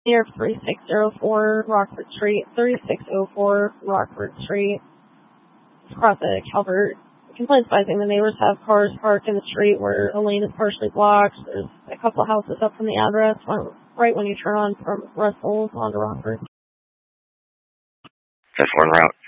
near 3604 Rockford Street, 3604 Rockford Street, across the Calvert. Complaints advising the neighbors have cars parked in the street where a lane is partially blocked. There's a couple of houses up from the address, right when you turn on from Russell's onto Rockford. 10-4 en route.